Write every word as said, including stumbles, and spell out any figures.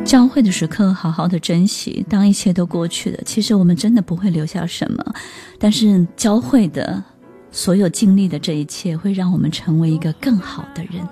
交汇的时刻好好的珍惜，当一切都过去了，其实我们真的不会留下什么，但是交汇的所有经历的这一切会让我们成为一个更好的人。